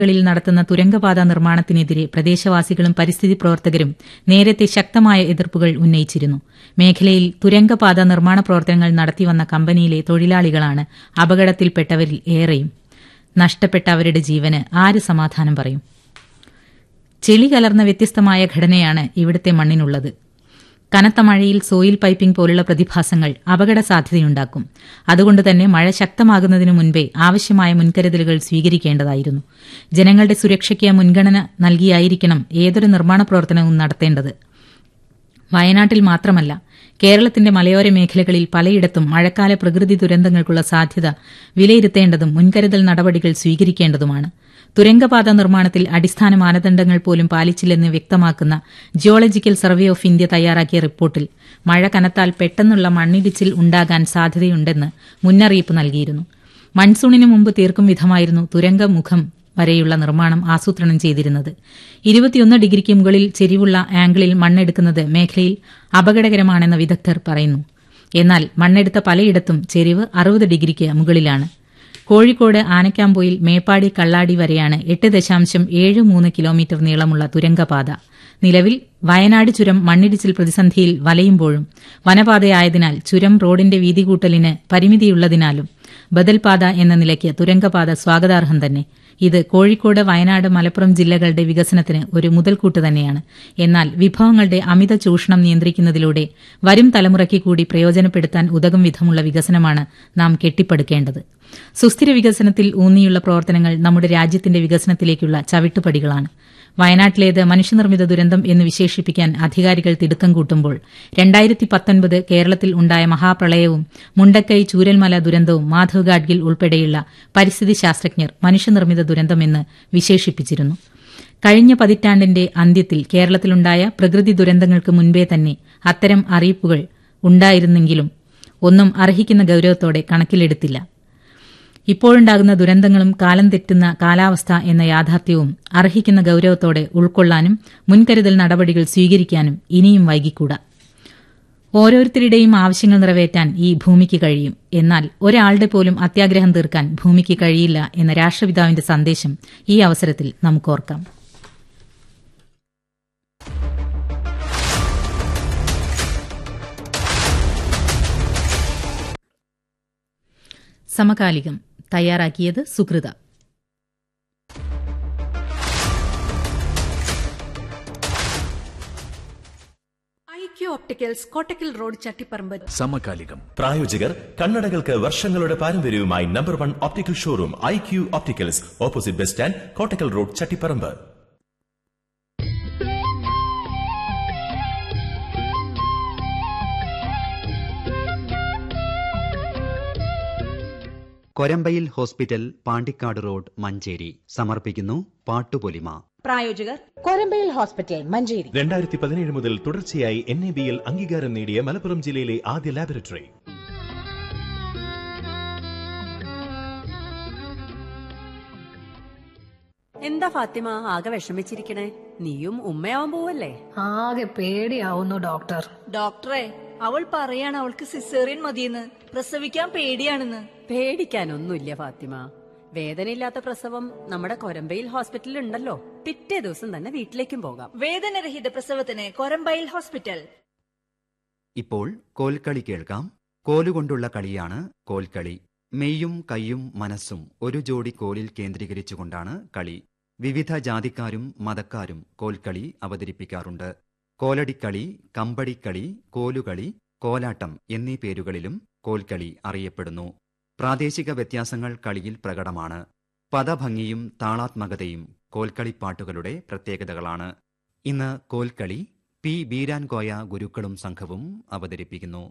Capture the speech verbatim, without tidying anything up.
ിൽ നടത്തുന്ന തുരങ്കപാത നിർമ്മാണത്തിനെതിരെ പ്രദേശവാസികളും പരിസ്ഥിതി പ്രവർത്തകരും നേരത്തെ ശക്തമായ എതിർപ്പുകൾ ഉന്നയിച്ചിരുന്നു. മേഖലയിൽ തുരങ്കപാത നിർമ്മാണ പ്രവർത്തനങ്ങൾ നടത്തിവന്ന കമ്പനിയിലെ തൊഴിലാളികളാണ് അപകടത്തിൽപ്പെട്ടവരിൽ ഏറെയും. നഷ്ടപ്പെട്ട അവരുടെ ജീവന് ആര് സമാധാനം പറയും? ചെളി കലർന്ന വ്യത്യസ്തമായ ഘടനയാണ് ഇവിടുത്തെ മണ്ണിനുള്ളത്. കനത്ത മഴയിൽ സോയിൽ പൈപ്പിംഗ് പോലുള്ള പ്രതിഭാസങ്ങൾ അപകട സാധ്യതയുണ്ടാക്കും. അതുകൊണ്ടുതന്നെ മഴ ശക്തമാകുന്നതിനു മുൻപേ ആവശ്യമായ മുൻകരുതലുകൾ സ്വീകരിക്കേണ്ടതായിരുന്നു. ജനങ്ങളുടെ സുരക്ഷയ്ക്ക് മുൻഗണന നൽകിയായിരിക്കണം ഏതൊരു നിർമ്മാണ പ്രവർത്തനവും നടത്തേണ്ടത്. വയനാട്ടിൽ മാത്രമല്ല, കേരളത്തിന്റെ മലയോര മേഖലകളിൽ പലയിടത്തും മഴക്കാല പ്രകൃതി ദുരന്തങ്ങൾക്കുള്ള സാധ്യത വിലയിരുത്തേണ്ടതും മുൻകരുതൽ നടപടികൾ സ്വീകരിക്കേണ്ടതുമാണ്. തുരങ്കപാത നിർമ്മാണത്തിൽ അടിസ്ഥാന മാനദണ്ഡങ്ങൾ പോലും പാലിച്ചില്ലെന്ന് വ്യക്തമാക്കുന്ന ജിയോളജിക്കൽ സർവേ ഓഫ് ഇന്ത്യ തയ്യാറാക്കിയ റിപ്പോർട്ടിൽ മഴ കനത്താൽ പെട്ടെന്നുള്ള മണ്ണിടിച്ചിൽ ഉണ്ടാകാൻ സാധ്യതയുണ്ടെന്ന് മുന്നറിയിപ്പ് നൽകിയിരുന്നു. മൺസൂണിന് മുമ്പ് തീർക്കും വിധമായിരുന്നു തുരങ്കമുഖം വരെയുള്ള നിർമ്മാണം ആസൂത്രണം ചെയ്തിരുന്നത്. ഇരുപത്തിയൊന്ന് ഡിഗ്രിക്ക് മുകളിൽ ചെരിവുള്ള ആംഗിളിൽ മണ്ണെടുക്കുന്നത് മേഖലയിൽ അപകടകരമാണെന്ന് വിദഗ്ധർ പറയുന്നു. എന്നാൽ മണ്ണെടുത്ത പലയിടത്തും ചെരിവ് അറുപത് ഡിഗ്രിക്ക് മുകളിലാണ്. കോഴിക്കോട് ആനക്കാംപൊയിൽ മേപ്പാടി കള്ളാടി വരെയാണ് എട്ട് ദശാംശം ഏഴ് മൂന്ന് കിലോമീറ്റർ നീളമുള്ള തുരങ്കപാത. നിലവിൽ വയനാട് ചുരം മണ്ണിടിച്ചിൽ പ്രതിസന്ധിയിൽ വലയുമ്പോഴും വനപാതയായതിനാൽ ചുരം റോഡിന്റെ വീതി കൂട്ടലിന് പരിമിതിയുള്ളതിനാലും ബദൽപാത എന്ന നിലയ്ക്ക് തുരങ്കപാത സ്വാഗതാർഹം തന്നെ. ഇത് കോഴിക്കോട്, വയനാട്, മലപ്പുറം ജില്ലകളുടെ വികസനത്തിന് ഒരു മുതൽക്കൂട്ട് തന്നെയാണ്. എന്നാൽ വിഭവങ്ങളുടെ അമിത ചൂഷണം നിയന്ത്രിക്കുന്നതിലൂടെ വരും തലമുറയ്ക്ക് കൂടി പ്രയോജനപ്പെടുത്താൻ ഉതകും വിധമുള്ള വികസനമാണ് നാം കെട്ടിപ്പടുക്കേണ്ടത്. സുസ്ഥിര വികസനത്തിൽ ഊന്നിയുള്ള പ്രവർത്തനങ്ങൾ നമ്മുടെ രാജ്യത്തിന്റെ വികസനത്തിലേക്കുള്ള ചവിട്ടുപടികളാണ്. വയനാട്ടിലേത് മനുഷ്യനിർമ്മിത ദുരന്തം എന്ന് വിശേഷിപ്പിക്കാൻ അധികാരികൾ തിടുക്കം കൂട്ടുമ്പോൾ രണ്ടായിരത്തി പത്തൊൻപത് കേരളത്തിൽ ഉണ്ടായ മഹാപ്രളയവും മുണ്ടക്കൈ ചൂരൽമല ദുരന്തവും മാധവ് ഗാഡ്ഗിൽ ഉൾപ്പെടെയുള്ള പരിസ്ഥിതി ശാസ്ത്രജ്ഞർ മനുഷ്യനിർമ്മിത ദുരന്തമെന്ന് വിശേഷിപ്പിച്ചിരുന്നു. കഴിഞ്ഞ പതിറ്റാണ്ടിന്റെ അന്ത്യത്തിൽ കേരളത്തിലുണ്ടായ പ്രകൃതി ദുരന്തങ്ങൾക്ക് മുൻപേ തന്നെ അത്തരം അറിയിപ്പുകൾ ഉണ്ടായിരുന്നെങ്കിലും ഒന്നും അർഹിക്കുന്ന ഗൌരവത്തോടെ കണക്കിലെടുത്തില്ല. ഇപ്പോഴുണ്ടാകുന്ന ദുരന്തങ്ങളും കാലം തെറ്റുന്ന കാലാവസ്ഥ എന്ന യാഥാർത്ഥ്യവും അർഹിക്കുന്ന ഗൌരവത്തോടെ ഉൾക്കൊള്ളാനും മുൻകരുതൽ നടപടികൾ സ്വീകരിക്കാനും ഇനിയും വൈകിക്കൂടാ. ഓരോരുത്തരുടെയും ആവശ്യങ്ങൾ നിറവേറ്റാൻ ഈ ഭൂമിക്ക് കഴിയും. എന്നാൽ ഒരാളുടെ പോലും അത്യാഗ്രഹം തീർക്കാൻ ഭൂമിക്ക് കഴിയില്ല എന്ന രാഷ്ട്രപിതാവിന്റെ സന്ദേശം ഈ അവസരത്തിൽ നമുക്കോർക്കാം. സമകാലികം തയ്യാറാക്കിയത് സുകൃത. IQ opticals, Kottakkal road, Chattiparamba. സമകാലികം പ്രായോജകർ കണ്ണടകൾക്ക് വർഷങ്ങളുടെ പാരമ്പര്യവുമായി number one optical showroom IQ opticals, opposite bus stand, Kottakkal road, Chattiparamba. Korambayil hospital, Pandikkad road, Manjeri സമർപ്പിക്കുന്നു പാട്ടുപൊലിമ. പ്രായോജകർ കൊരമ്പയിൽ ഹോസ്പിറ്റൽ, മഞ്ചേരി. രണ്ടായിരത്തി പതിനേഴ് മുതൽ തുടർച്ചയായി എൻ എ ബി എൽ അംഗീകാരം നേടിയ മലപ്പുറം ജില്ലയിലെ ആദ്യ ലാബറട്ടറി. എന്താ ഫാത്തിമ ആകെ വിഷമിച്ചിരിക്കണേ? നീയും ഉമ്മയാവാൻ പോവല്ലേ? ആകെ പേടിയാവുന്നു ഡോക്ടർ. ഡോക്ടറെ, അവൾ പറയാണ് അവൾക്ക് സിസേറിയൻ മതിയെന്ന്, പ്രസവിക്കാൻ പേടിയാണെന്ന്. പേടിക്കാനൊന്നുമില്ല ഫാത്തിമ. വേദനയില്ലാത്ത പ്രസവം നമ്മുടെ കൊരമ്പയിൽ ഹോസ്പിറ്റലിൽ ഉണ്ടല്ലോ. പിറ്റേ ദിവസം തന്നെ വീട്ടിലേക്കും പോകാം. വേദനരഹിത പ്രസവത്തിന് കൊരമ്പയിൽ ഹോസ്പിറ്റൽ. ഇപ്പോൾ കോൽക്കളി കേൾക്കാം. കോലുകൊണ്ടുള്ള കളിയാണ് കോൽക്കളി. മെയ്യും കയ്യും മനസ്സും ഒരു ജോഡി കോലിൽ കേന്ദ്രീകരിച്ചുകൊണ്ടാണ് കളി. വിവിധ ജാതിക്കാരും മതക്കാരും കോൽക്കളി അവതരിപ്പിക്കാറുണ്ട്. കോലടിക്കളി, കമ്പടിക്കളി, കോലുകളി, കോലാട്ടം എന്നീ പേരുകളിലും കോൽക്കളി അറിയപ്പെടുന്നു. പ്രാദേശിക വ്യത്യാസങ്ങൾ കളിയിൽ പ്രകടമാണ്. പദഭംഗിയും താളാത്മകതയും കോൽക്കളിപ്പാട്ടുകളുടെ പ്രത്യേകതകളാണ്. ഇന്ന് കോൽക്കളി പി ബീരാൻകോയ ഗുരുക്കളും സംഘവും അവതരിപ്പിക്കുന്നു.